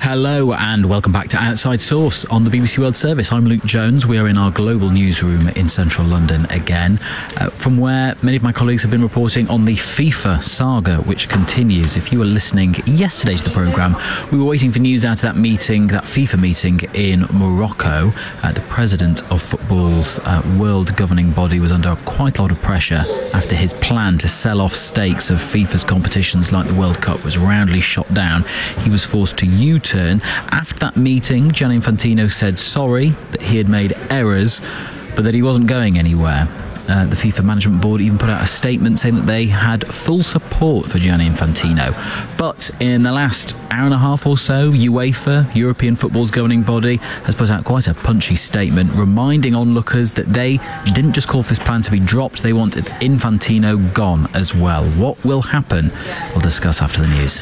Hello and welcome back to Outside Source on the BBC World Service. I'm Luke Jones. We are in our global newsroom in central London again, from where many of my colleagues have been reporting on the FIFA saga, which continues. If you were listening yesterday to the programme, we were waiting for news out of that meeting, that FIFA meeting in Morocco. The president of football's world governing body was under quite a lot of pressure after his plan to sell off stakes of FIFA's competitions like the World Cup was roundly shot down. He was forced to U-turn. After that meeting, Gianni Infantino said sorry, that he had made errors, but that he wasn't going anywhere. The FIFA Management Board even put out a statement saying that they had full support for Gianni Infantino. But in the last hour and a half or so, UEFA, European football's governing body, has put out quite a punchy statement reminding onlookers that they didn't just call for this plan to be dropped, they wanted Infantino gone as well. What will happen? We'll discuss after the news.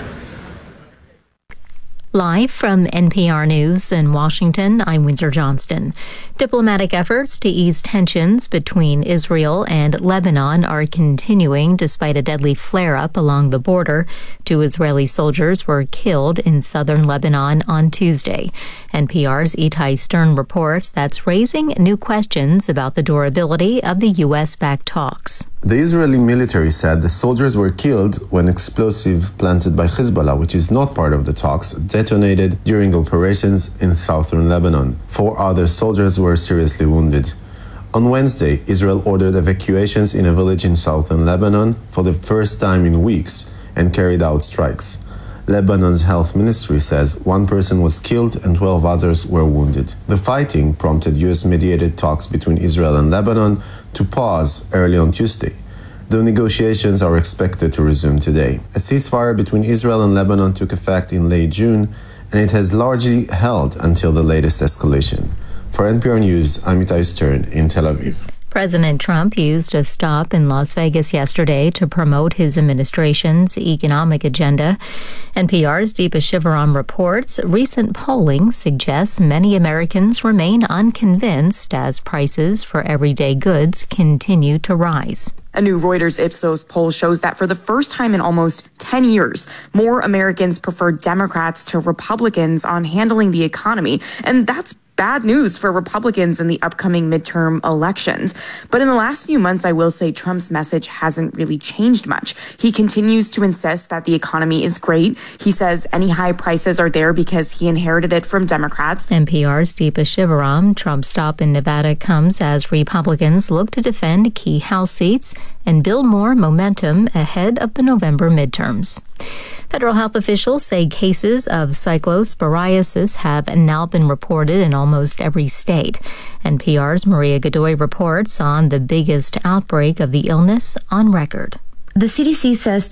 Live from NPR News in Washington, I'm Windsor Johnston. Diplomatic efforts to ease tensions between Israel and Lebanon are continuing despite a deadly flare-up along the border. 2 Israeli soldiers were killed in southern Lebanon on Tuesday. NPR's Itai Stern reports that's raising new questions about the durability of the U.S.-backed talks. The Israeli military said the soldiers were killed when explosives planted by Hezbollah, which is not part of the talks, detonated during operations in southern Lebanon. 4 other soldiers were seriously wounded. On Wednesday, Israel ordered evacuations in a village in southern Lebanon for the first time in weeks and carried out strikes. Lebanon's health ministry says 1 person was killed and 12 others were wounded. The fighting prompted U.S.-mediated talks between Israel and Lebanon to pause early on Tuesday. The negotiations are expected to resume today. A ceasefire between Israel and Lebanon took effect in late June, and it has largely held until the latest escalation. For NPR News, I'm Itai Stern in Tel Aviv. President Trump used a stop in Las Vegas yesterday to promote his administration's economic agenda. NPR's Deepa Shivaram reports recent polling suggests many Americans remain unconvinced as prices for everyday goods continue to rise. A new Reuters Ipsos poll shows that for the first time in almost 10 years, more Americans prefer Democrats to Republicans on handling the economy. And that's bad news for Republicans in the upcoming midterm elections. But in the last few months, I will say Trump's message hasn't really changed much. He continues to insist that the economy is great. He says any high prices are there because he inherited it from Democrats. NPR's Deepa Shivaram. Trump's stop in Nevada comes as Republicans look to defend key House seats and build more momentum ahead of the November midterms. Federal health officials say cases of cyclosporiasis have now been reported in almost every state. NPR's Maria Godoy reports on the biggest outbreak of the illness on record. The CDC says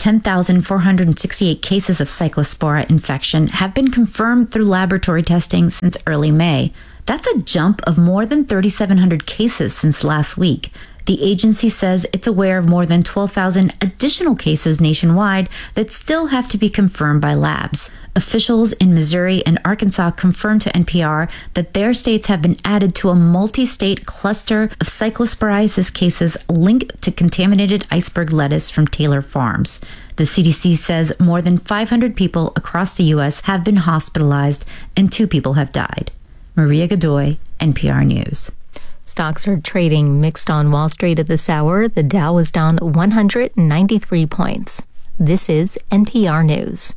10,468 cases of cyclospora infection have been confirmed through laboratory testing since early May. That's a jump of more than 3,700 cases since last week. The agency says it's aware of more than 12,000 additional cases nationwide that still have to be confirmed by labs. Officials in Missouri and Arkansas confirmed to NPR that their states have been added to a multi-state cluster of cyclosporiasis cases linked to contaminated iceberg lettuce from Taylor Farms. The CDC says more than 500 people across the U.S. have been hospitalized and 2 people have died. Maria Godoy, NPR News. Stocks are trading mixed on Wall Street at this hour. The Dow is down 193 points. This is NPR News.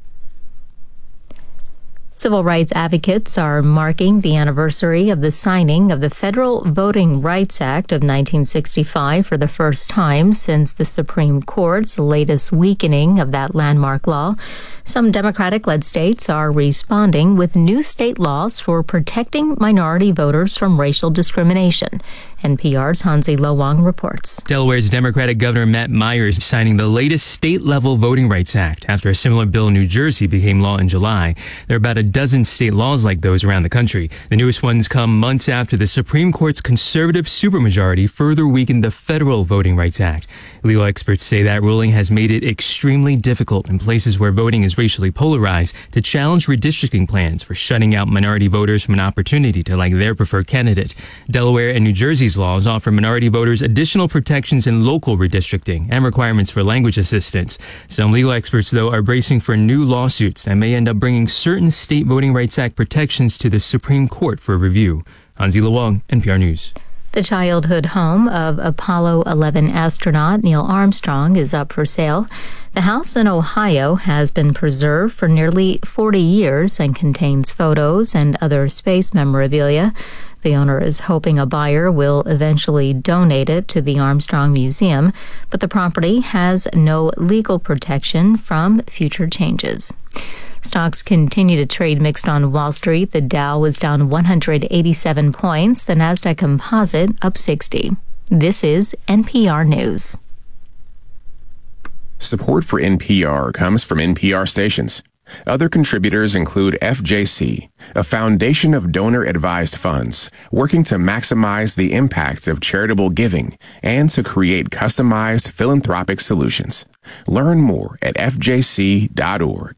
Civil rights advocates are marking the anniversary of the signing of the Federal Voting Rights Act of 1965 for the first time since the Supreme Court's latest weakening of that landmark law. Some Democratic-led states are responding with new state laws for protecting minority voters from racial discrimination. NPR's Hansi Lo-Wang reports. Delaware's Democratic Governor Matt Myers signing the latest state-level Voting Rights Act after a similar bill in New Jersey became law in July. There are about a dozen state laws like those around the country. The newest ones come months after the Supreme Court's conservative supermajority further weakened the Federal Voting Rights Act. Legal experts say that ruling has made it extremely difficult in places where voting is racially polarized to challenge redistricting plans for shutting out minority voters from an opportunity to elect their preferred candidate. Delaware and New Jersey's laws offer minority voters additional protections in local redistricting and requirements for language assistance. Some legal experts, though, are bracing for new lawsuits that may end up bringing certain state State Voting Rights Act protections to the Supreme Court for review. Hansi Lewang, NPR News. The childhood home of Apollo 11 astronaut Neil Armstrong is up for sale. The house in Ohio has been preserved for nearly 40 years and contains photos and other space memorabilia. The owner is hoping a buyer will eventually donate it to the Armstrong Museum, but the property has no legal protection from future changes. Stocks continue to trade mixed on Wall Street. The Dow was down 187 points. The Nasdaq Composite up 60. This is NPR News. Support for NPR comes from NPR stations. Other contributors include FJC, a foundation of donor-advised funds working to maximize the impact of charitable giving and to create customized philanthropic solutions. Learn more at fjc.org.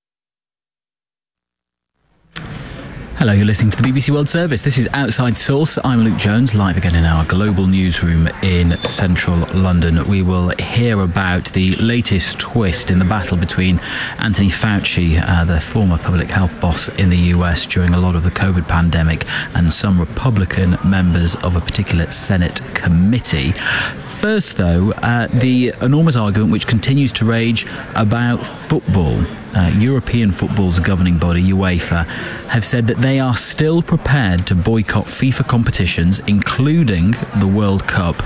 Hello, you're listening to the BBC World Service. This is Outside Source. I'm Luke Jones, live again in our global newsroom in central London. We will hear about the latest twist in the battle between Anthony Fauci, the former public health boss in the US during a lot of the COVID pandemic, and some Republican members of a particular Senate committee. First, though, the enormous argument which continues to rage about football. European football's governing body, UEFA, have said that they are still prepared to boycott FIFA competitions, including the World Cup,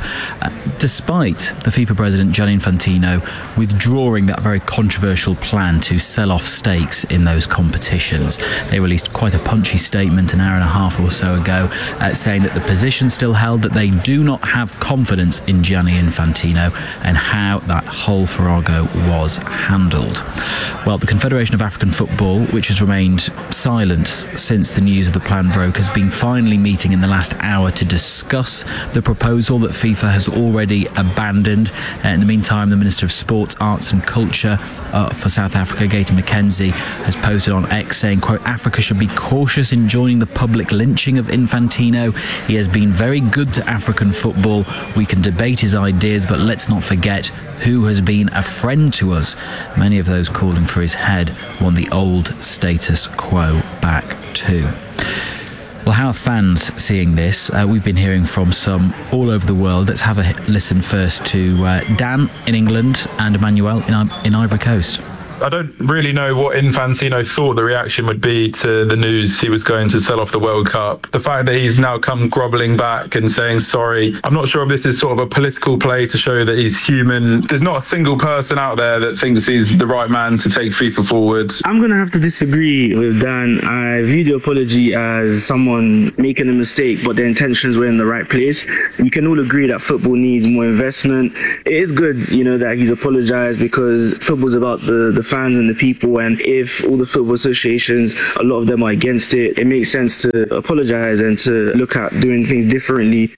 despite the FIFA president, Gianni Infantino, withdrawing that very controversial plan to sell off stakes in those competitions. They released quite a punchy statement an hour and a half or so ago, saying that the position still held that they do not have confidence in Gianni Infantino and how that whole farrago was handled. Well, the Confederation of African Football, which has remained silent since the news of the plan broke, has been finally meeting in the last hour to discuss the proposal that FIFA has already abandoned. In the meantime, the Minister of Sport, Arts and Culture for South Africa, Gaten McKenzie, has posted on X saying, quote, Africa should be cautious in joining the public lynching of Infantino. He has been very good to African football. We can debate his ideas, but let's not forget who has been a friend to us. Many of those calling for his head want the old status quo back too. Well, how are fans seeing this? We've been hearing from some all over the world. Let's have a listen first to Dan in England and Emmanuel in Ivory Coast. I don't really know what Infantino thought the reaction would be to the news he was going to sell off the World Cup. The fact that he's now come grovelling back and saying sorry, I'm not sure if this is sort of a political play to show that he's human. There's not a single person out there that thinks he's the right man to take FIFA forward. I'm going to have to disagree with Dan. I view the apology as someone making a mistake, but their intentions were in the right place. We can all agree that football needs more investment. It is good, that he's apologized, because football's about the fans and the people, and if all the football associations, a lot of them are against it, it makes sense to apologize and to look at doing things differently.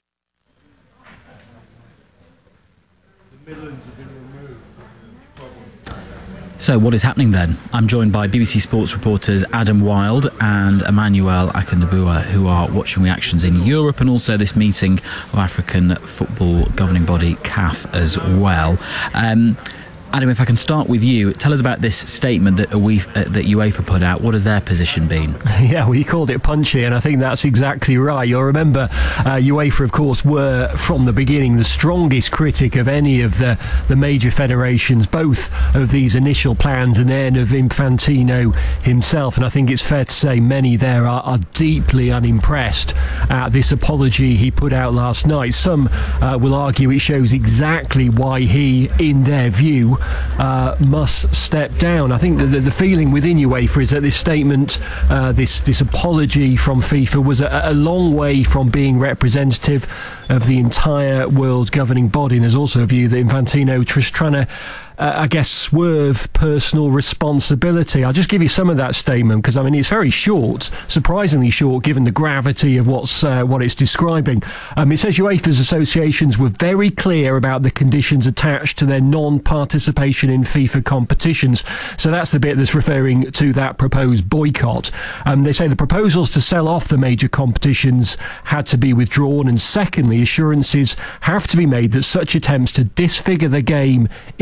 So what is happening then? I'm joined by BBC Sports reporters Adam Wilde and Emmanuel Akindabua, who are watching reactions in Europe and also this meeting of African football governing body CAF as well. Adam, if I can start with you, tell us about this statement that UEFA put out. What has their position been? Yeah, well, you called it punchy, and I think that's exactly right. You'll remember UEFA, of course, were from the beginning the strongest critic of any of the major federations, both of these initial plans and then of Infantino himself. And I think it's fair to say many there are deeply unimpressed at this apology he put out last night. Some will argue it shows exactly why he, in their view, must step down. I think the feeling within UEFA is that this statement, this apology from FIFA was a long way from being representative of the entire world governing body, and there's also a view that Infantino was trying to swerve personal responsibility. I'll just give you some of that statement, because it's very short, surprisingly short given the gravity of what it's describing. It says UEFA's associations were very clear about the conditions attached to their non-participation in FIFA competitions. So that's the bit that's referring to that proposed boycott. They say the proposals to sell off the major competitions had to be withdrawn, and secondly, assurances have to be made that such attempts to disfigure the game in this way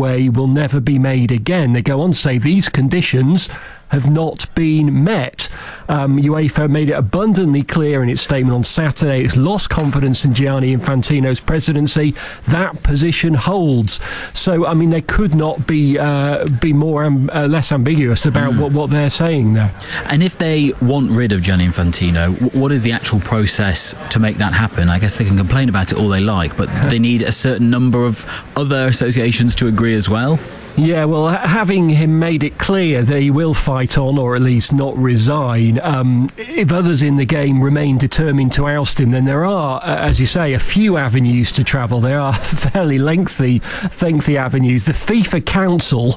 way will never be made again. They go on to say these conditions have not been met. UEFA made it abundantly clear in its statement on Saturday it's lost confidence in Gianni Infantino's presidency. That position holds. So, I mean, they could not be more less ambiguous about what they're saying there. And if they want rid of Gianni Infantino, what is the actual process to make that happen? I guess they can complain about it all they like, but they need a certain number of other associations to agree as well. Yeah, well, having him made it clear that he will fight on, or at least not resign, if others in the game remain determined to oust him, then there are, as you say, a few avenues to travel. There are fairly lengthy avenues. The FIFA Council,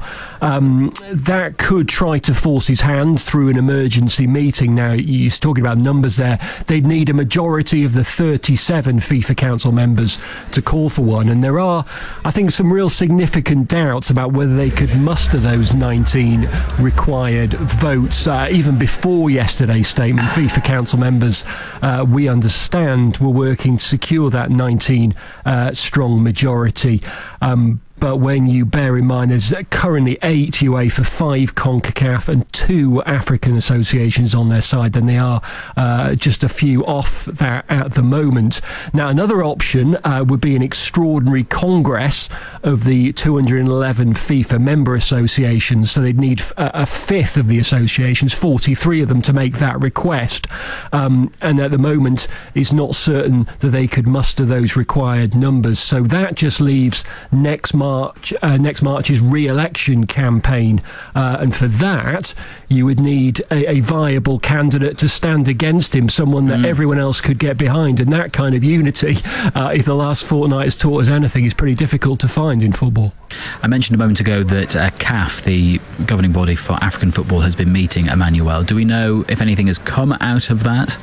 that could try to force his hand through an emergency meeting. Now, you're talking about numbers there. They'd need a majority of the 37 FIFA Council members to call for one. And there are, I think, some real significant doubts about whether they could muster those 19 required votes. Even before yesterday's statement, FIFA Council members, we understand, were working to secure that 19 strong majority. But when you bear in mind there's currently 8 UEFA, 5 CONCACAF and 2 African associations on their side, then they are just a few off that at the moment. Now, another option would be an extraordinary congress of the 211 FIFA member associations. So they'd need a fifth of the associations, 43 of them, to make that request. And at the moment, it's not certain that they could muster those required numbers. So that just leaves next March's re-election campaign, and for that you would need a viable candidate to stand against him, someone that everyone else could get behind, and that kind of unity, if the last fortnight has taught us anything, is pretty difficult to find in football. I mentioned a moment ago that CAF, the governing body for African football, has been meeting Emmanuel. Do we know if anything has come out of that?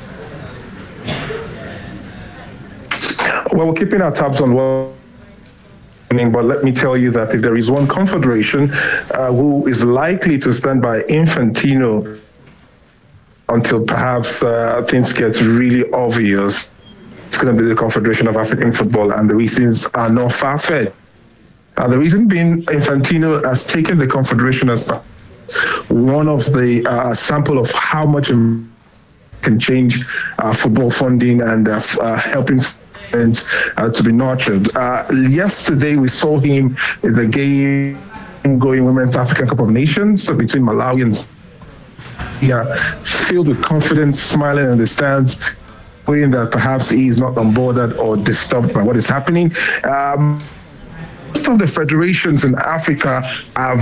Well, we're keeping our tabs on what. But let me tell you that if there is one confederation who is likely to stand by Infantino until perhaps things get really obvious, it's going to be the Confederation of African Football, and the reasons are not far-fetched. The reason being, Infantino has taken the Confederation as one of the sample of how much can change football funding and helping to be nurtured. Yesterday, we saw him in the game going Women's African Cup of Nations between Malawi and filled with confidence, smiling in the stands, knowing that perhaps he is not onboarded or disturbed by what is happening. Most of the federations in Africa are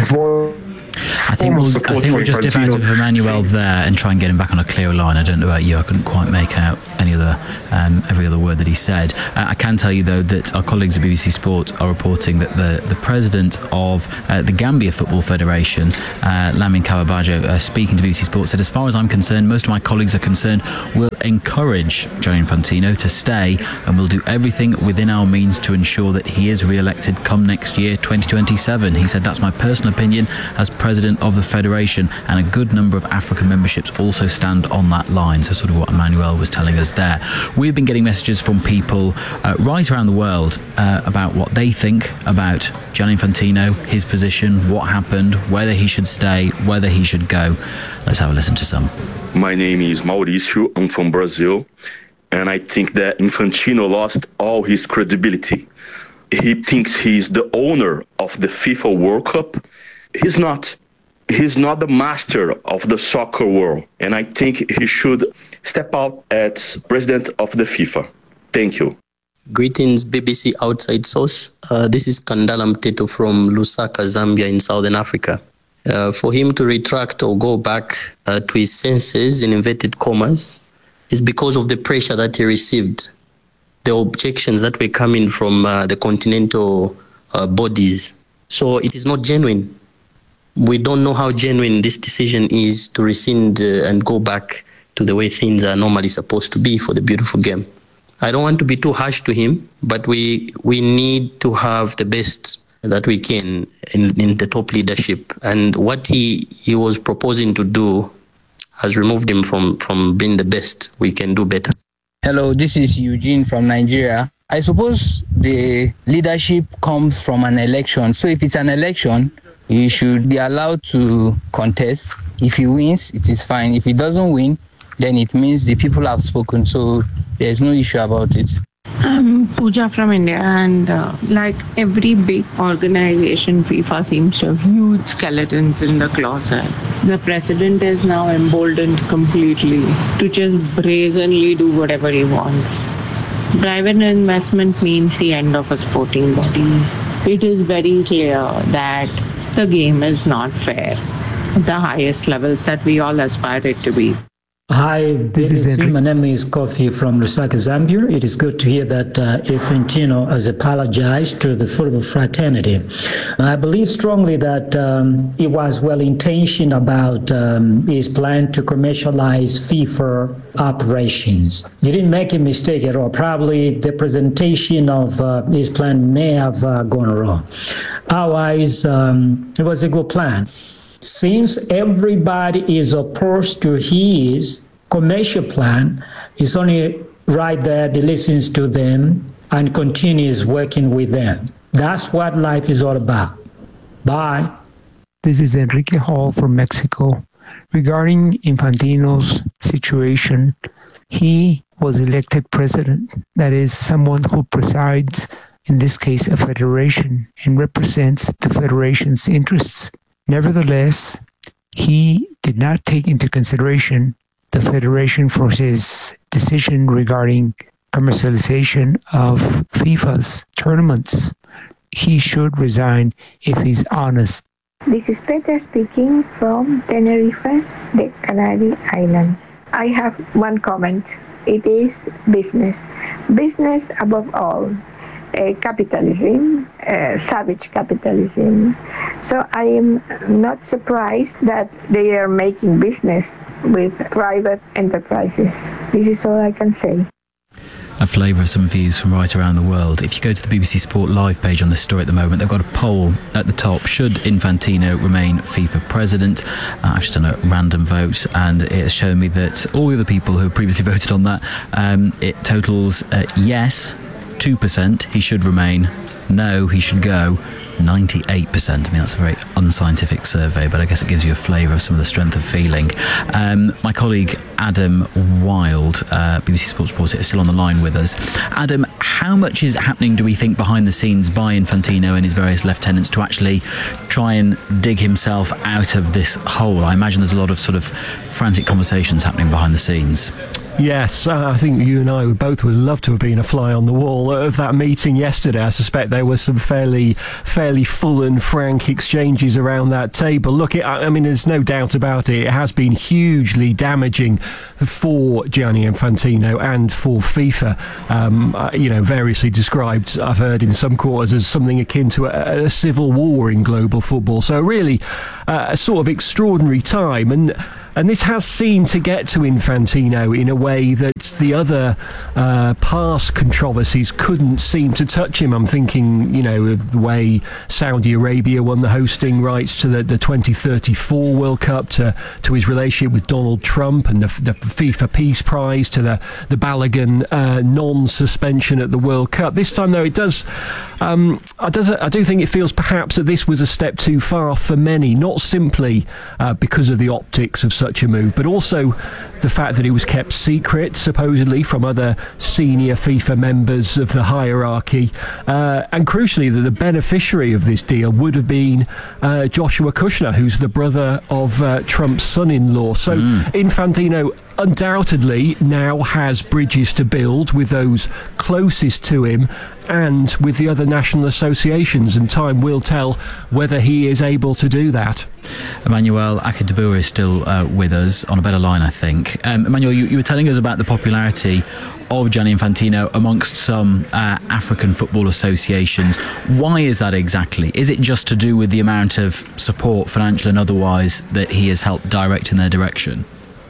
I think we'll just dip out of Emmanuel there and try and get him back on a clearer line. I don't know about you, I couldn't quite make out every other word that he said. I can tell you, though, that our colleagues at BBC Sport are reporting that the president of the Gambia Football Federation, Lamin Kababajo, speaking to BBC Sport, said, as far as I'm concerned, most of my colleagues are concerned, we'll encourage Gianni Infantino to stay, and we'll do everything within our means to ensure that he is re-elected come next year, 2027. He said, that's my personal opinion as president of the federation, and a good number of African memberships also stand on that line. So sort of what Emmanuel was telling us there. We've been getting messages from people right around the world about what they think about Gianni Infantino, his position, what happened, whether he should stay, whether he should go. Let's have a listen to some. My name is Mauricio. I'm from Brazil, and I think that Infantino lost all his credibility. He thinks he's the owner of the FIFA World Cup. He's not. He's not the master of the soccer world, and I think he should step out as president of the FIFA. Thank you. Greetings, BBC Outside Source. This is Kandala Mteto from Lusaka, Zambia in Southern Africa. For him to retract or go back to his senses, in inverted commas, is because of the pressure that he received, the objections that were coming from the continental bodies. So it is not genuine. We don't know how genuine this decision is to rescind and go back to the way things are normally supposed to be for the beautiful game. I don't want to be too harsh to him, but we need to have the best that we can in the top leadership. And what he was proposing to do has removed him from being the best. We can do better. Hello, this is Eugene from Nigeria. I suppose the leadership comes from an election. So if it's an election, he should be allowed to contest. If he wins, it is fine. If he doesn't win, then it means the people have spoken. So there's no issue about it. I'm Pooja from India, and like every big organization, FIFA seems to have huge skeletons in the closet. The president is now emboldened completely to just brazenly do whatever he wants. Private investment means the end of a sporting body. It is very clear that the game is not fair at the highest levels that we all aspire it to be. Hi, this is Henry. My name is Kofi from Lusaka, Zambia. It is good to hear that Infantino has apologized to the football fraternity. I believe strongly that he was well-intentioned about his plan to commercialize FIFA operations. He didn't make a mistake at all. Probably the presentation of his plan may have gone wrong. Otherwise, it was a good plan. Since everybody is opposed to his commercial plan, it's only right that he listens to them and continues working with them. That's what life is all about. Bye. This is Enrique Hall from Mexico. Regarding Infantino's situation, he was elected president. That is someone who presides, in this case, a federation, and represents the federation's interests. Nevertheless, he did not take into consideration the federation for his decision regarding commercialization of FIFA's tournaments. He should resign if he's honest. This is Petra speaking from Tenerife, the Canary Islands. I have one comment. It is business. Business above all. Capitalism, savage capitalism. So I am not surprised that they are making business with private enterprises. This is all I can say. A flavour of some views from right around the world. If you go to the BBC Sport Live page on this story at the moment, they've got a poll at the top. Should Infantino remain FIFA president? I've just done a random vote, and it's shown me that all the other people who have previously voted on that, it totals yes, 2%, he should remain. No, he should go. 98%. I mean, that's a very unscientific survey, but I guess it gives you a flavour of some of the strength of feeling. My colleague Adam Wild, BBC Sports reporter, is still on the line with us. Adam, how much is happening, do we think, behind the scenes by Infantino and his various lieutenants to actually try and dig himself out of this hole? I imagine there's a lot of sort of frantic conversations happening behind the scenes. Yes, I think you and I would love to have been a fly on the wall of that meeting yesterday. I suspect there were some fairly full and frank exchanges around that table. Look, I mean, there's no doubt about it. It has been hugely damaging for Gianni Infantino and for FIFA. Variously described, I've heard in some quarters, as something akin to a civil war in global football. So really, a sort of extraordinary time. And this has seemed to get to Infantino in a way that the other past controversies couldn't seem to touch him. I'm thinking, of the way Saudi Arabia won the hosting rights to the 2034 World Cup, to his relationship with Donald Trump and the FIFA Peace Prize, to the Balogun non-suspension at the World Cup. This time, though, it does. I do think it feels perhaps that this was a step too far for many, not simply because of the optics of such a move, but also the fact that it was kept secret, supposedly, from other senior FIFA members of the hierarchy, and crucially that the beneficiary of this deal would have been Joshua Kushner, who's the brother of Trump's son-in-law. So Infantino undoubtedly now has bridges to build with those closest to him and with the other national associations, and time will tell whether he is able to do that. Emmanuel Akindabua is still with us on a better line, I think. Emmanuel, you were telling us about the popularity of Gianni Infantino amongst some African football associations. Why is that exactly? Is it just to do with the amount of support, financial and otherwise, that he has helped direct in their direction?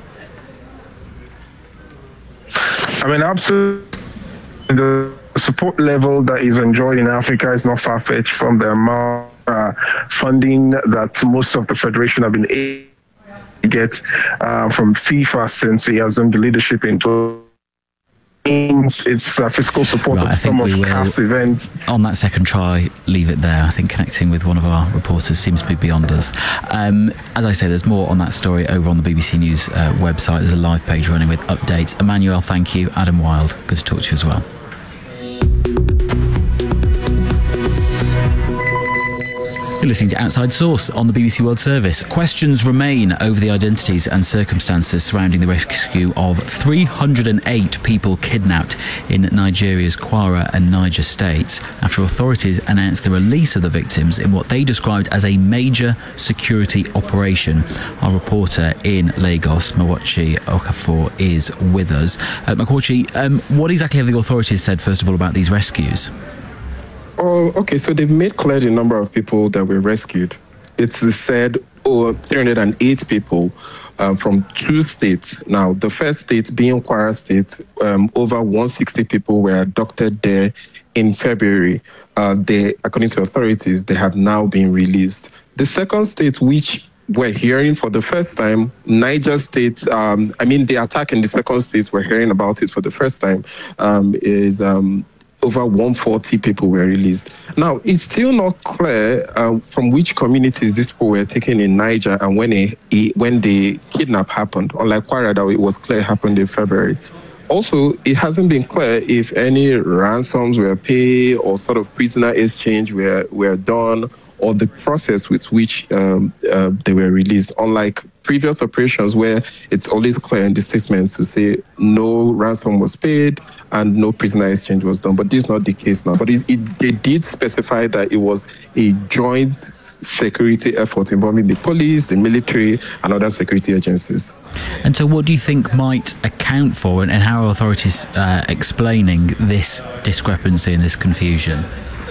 I mean, absolutely. The support level that is enjoyed in Africa is not far-fetched from the amount of funding that most of the federation have been able to get from FIFA since he assumed the leadership in its fiscal support of some of CAF's events. On that second try, leave it there. I think connecting with one of our reporters seems to be beyond us. As I say, there's more on that story over on the BBC News website. There's a live page running with updates. Emmanuel, thank you. Adam Wild, good to talk to you as well. You're listening to Outside Source on the BBC World Service. Questions remain over the identities and circumstances surrounding the rescue of 308 people kidnapped in Nigeria's Kwara and Niger states after authorities announced the release of the victims in what they described as a major security operation. Our reporter in Lagos, Mawachi Okafor, is with us. Mawachi, what exactly have the authorities said, first of all, about these rescues? Oh, okay. So they've made clear the number of people that were rescued. It's said 308 people from 2 states. Now, the first state being Kwara State, over 160 people were abducted there in February. According to authorities, they have now been released. The second state, which we're hearing for the first time, Niger State, the attack in the second state, we're hearing about it for the first time, is over 140 people were released. Now, it's still not clear from which communities these people were taken in Niger and when the kidnap happened. Unlike Kwara, that it was clear it happened in February. Also, it hasn't been clear if any ransoms were paid or sort of prisoner exchange were done, or the process with which they were released, unlike previous operations where it's always clear in the statements to say no ransom was paid and no prisoner exchange was done. But this is not the case now. But they did specify that it was a joint security effort involving the police, the military, and other security agencies. And so what do you think might account for, and how are authorities explaining this discrepancy and this confusion?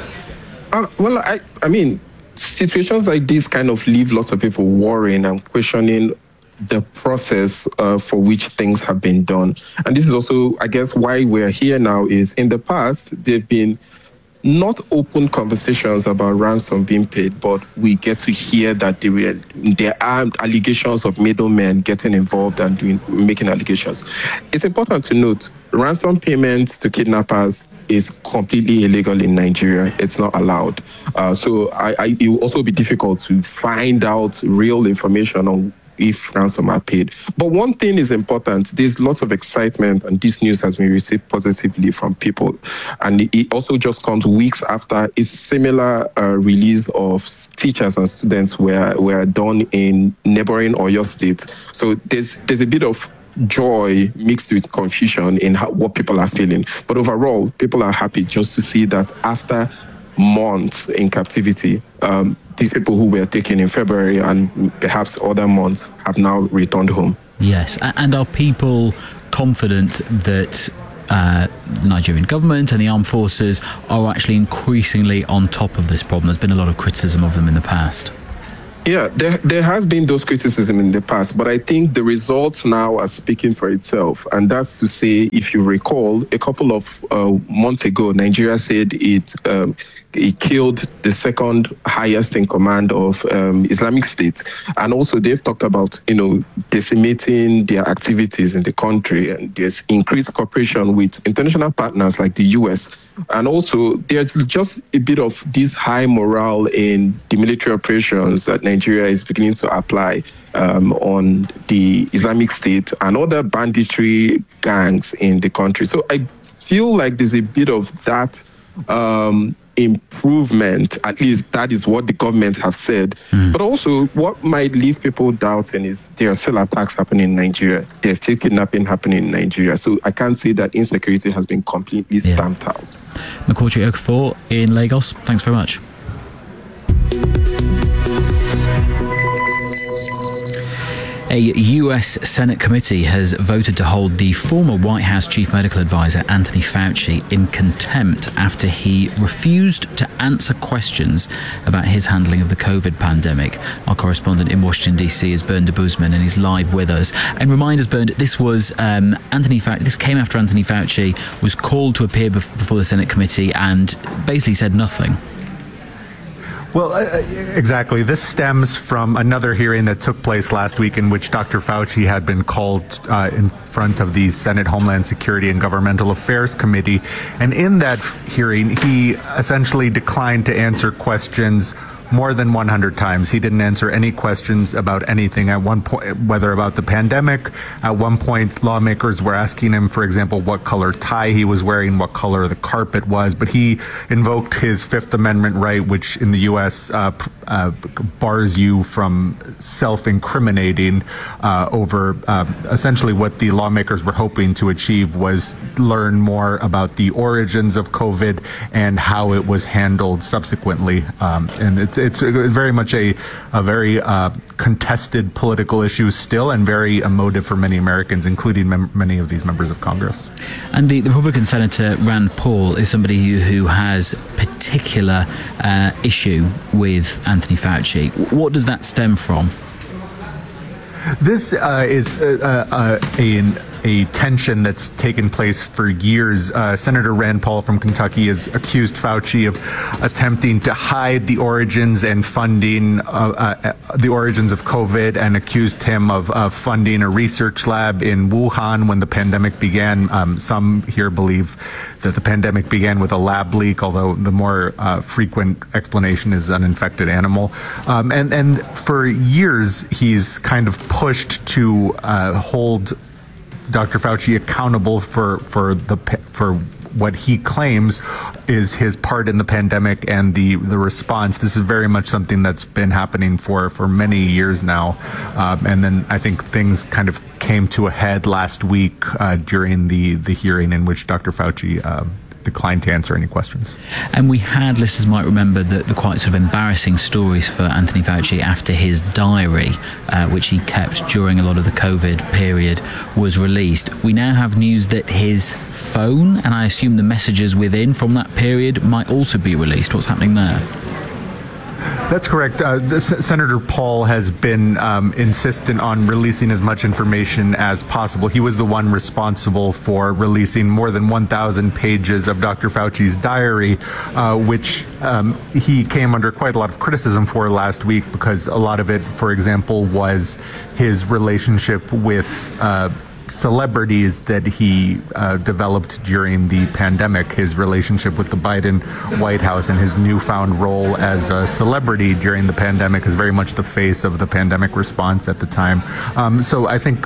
Situations like this kind of leave lots of people worrying and questioning the process for which things have been done. And this is also, I guess, why we're here now is in the past, there've been not open conversations about ransom being paid, but we get to hear that there are allegations of middlemen getting involved and making allegations. It's important to note, ransom payments to kidnappers is completely illegal in Nigeria. It's not allowed. So it will also be difficult to find out real information on if ransom are paid. But one thing is important. There's lots of excitement, and this news has been received positively from people. And it also just comes weeks after a similar release of teachers and students were done in neighboring Oyo State. So there's a bit of joy mixed with confusion in what people are feeling. But overall, people are happy just to see that after months in captivity, these people who were taken in February and perhaps other months have now returned home. Yes, and are people confident that the Nigerian government and the armed forces are actually increasingly on top of this problem? There's been a lot of criticism of them in the past. Yeah, there has been those criticism in the past, but I think the results now are speaking for itself. And that's to say, if you recall, a couple of months ago, Nigeria said it killed the second highest in command of Islamic State. And also they've talked about, decimating their activities in the country. And there's increased cooperation with international partners like the US. And also, there's just a bit of this high morale in the military operations that Nigeria is beginning to apply on the Islamic State and other banditry gangs in the country. So I feel like there's a bit of that improvement. At least that is what the government have said. But also, what might leave people doubting is there are still attacks happening in Nigeria. There's still kidnapping happening in Nigeria. So I can't say that insecurity has been completely stamped out. Mawachi Okafor in Lagos, thanks very much. A US Senate committee has voted to hold the former White House Chief Medical Advisor Anthony Fauci in contempt after he refused to answer questions about his handling of the COVID pandemic. Our correspondent in Washington, D.C. is Bernd Debusman, and he's live with us. And remind us, Bernd, this was Anthony Fauci. This came after Anthony Fauci was called to appear before the Senate committee and basically said nothing. Well, exactly. This stems from another hearing that took place last week in which Dr. Fauci had been called in front of the Senate Homeland Security and Governmental Affairs Committee. And in that hearing, he essentially declined to answer questions more than 100 times. He didn't answer any questions about anything at one point, whether about the pandemic. At one point, lawmakers were asking him, for example, what color tie he was wearing, what color the carpet was, but he invoked his Fifth Amendment right, which in the U.S. Bars you from self-incriminating over essentially what the lawmakers were hoping to achieve was learn more about the origins of COVID and how it was handled subsequently. And it's very much a very contested political issue still, and very emotive for many Americans, including many of these members of Congress. And the Republican Senator Rand Paul is somebody who has particular issue with Anthony Fauci. What does that stem from? This is a tension that's taken place for years. Senator Rand Paul from Kentucky has accused Fauci of attempting to hide the origins and funding the origins of COVID, and accused him of funding a research lab in Wuhan when the pandemic began. Some here believe that the pandemic began with a lab leak, although the more frequent explanation is an infected animal. And for years, he's kind of pushed to hold Dr. Fauci accountable for what he claims is his part in the pandemic and the response. This is very much something that's been happening for many years now. And then I think things kind of came to a head last week during the hearing in which Dr. Fauci declined to answer any questions. And we had, listeners might remember, the quite sort of embarrassing stories for Anthony Fauci after his diary, which he kept during a lot of the COVID period, was released. We now have news that his phone, and I assume the messages within from that period, might also be released. What's happening there? That's correct. Senator Paul has been insistent on releasing as much information as possible. He was the one responsible for releasing more than 1,000 pages of Dr. Fauci's diary, which he came under quite a lot of criticism for last week, because a lot of it, for example, was his relationship with celebrities that he developed during the pandemic, his relationship with the Biden White House, and his newfound role as a celebrity during the pandemic is very much the face of the pandemic response at the time. So I think,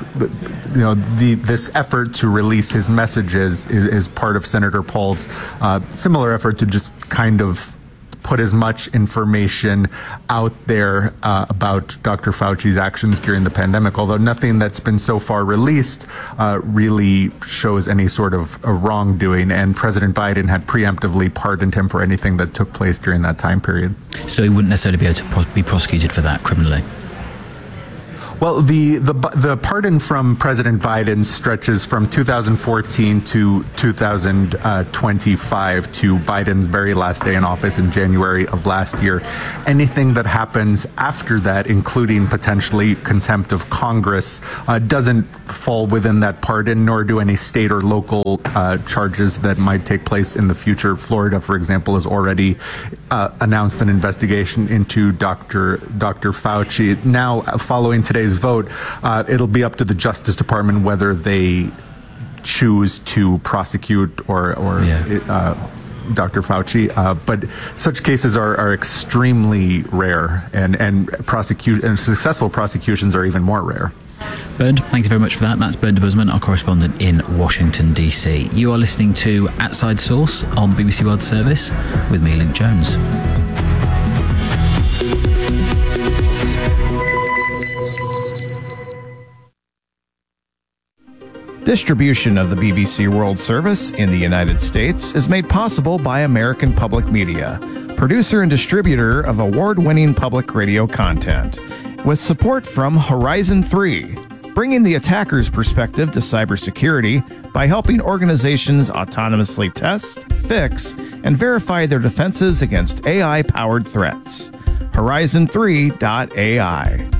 this effort to release his messages is part of Senator Paul's similar effort to just kind of put as much information out there about Dr. Fauci's actions during the pandemic, although nothing that's been so far released really shows any sort of wrongdoing, and President Biden had preemptively pardoned him for anything that took place during that time period. So he wouldn't necessarily be able to be prosecuted for that criminally? Well, the pardon from President Biden stretches from 2014 to 2025, to Biden's very last day in office in January of last year. Anything that happens after that, including potentially contempt of Congress, doesn't fall within that pardon, nor do any state or local charges that might take place in the future. Florida, for example, has already announced an investigation into Dr. Fauci. Now, following today's vote, it'll be up to the Justice Department whether they choose to prosecute or Dr. Fauci, but such cases are extremely rare, and successful prosecutions are even more rare. Bernd, thank you very much for that. That's Bernd Busman, our correspondent in Washington, D.C. You are listening to Outside Source on BBC World Service with me, Luke Jones. Distribution of the BBC World Service in the United States is made possible by American Public Media, producer and distributor of award-winning public radio content, with support from Horizon 3, bringing the attacker's perspective to cybersecurity by helping organizations autonomously test, fix, and verify their defenses against AI-powered threats. Horizon3.ai.